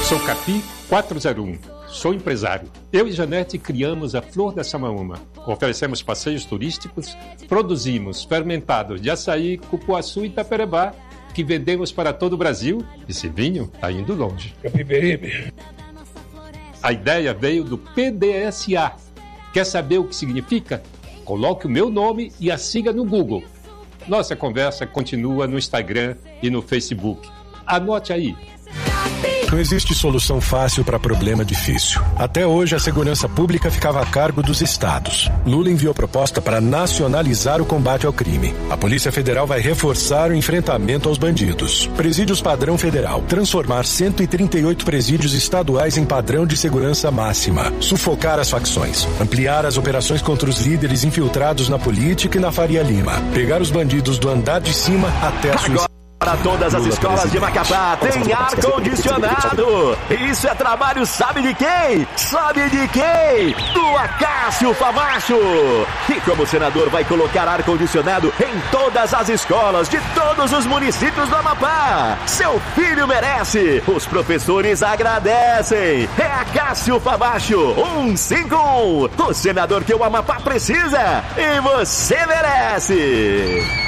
Sou Capi 401. Sou empresário. Eu e Janete criamos a Flor da Samaúma. Oferecemos passeios turísticos, produzimos fermentados de açaí, cupuaçu e taperebá, que vendemos para todo o Brasil. Esse vinho está indo longe. A ideia veio do PDSA. Quer saber o que significa? Coloque o meu nome e a siga no Google. Nossa conversa continua no Instagram e no Facebook. Anote aí. Não existe solução fácil para problema difícil. Até hoje, a segurança pública ficava a cargo dos estados. Lula enviou proposta para nacionalizar o combate ao crime. A Polícia Federal vai reforçar o enfrentamento aos bandidos. Presídios padrão federal. Transformar 138 presídios estaduais em padrão de segurança máxima. Sufocar as facções. Ampliar as operações contra os líderes infiltrados na política e na Faria Lima. Pegar os bandidos do andar de cima até a sua... Para todas as escolas de Macapá tem ar-condicionado. Isso é trabalho, sabe de quem? Sabe de quem? Do Acácio Favacho. E como senador vai colocar ar-condicionado em todas as escolas de todos os municípios do Amapá. Seu filho merece. Os professores agradecem. É Acácio Favacho 151. O senador que o Amapá precisa. E você merece.